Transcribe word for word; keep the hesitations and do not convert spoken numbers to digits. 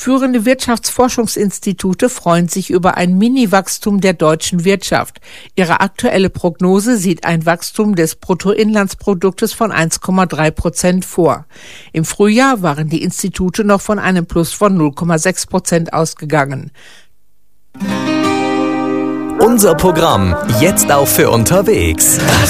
Führende Wirtschaftsforschungsinstitute freuen sich über ein Mini-Wachstum der deutschen Wirtschaft. Ihre aktuelle Prognose sieht ein Wachstum des Bruttoinlandsproduktes von eins Komma drei Prozent vor. Im Frühjahr waren die Institute noch von einem Plus von null Komma sechs Prozent ausgegangen. Unser Programm jetzt auch für unterwegs. Das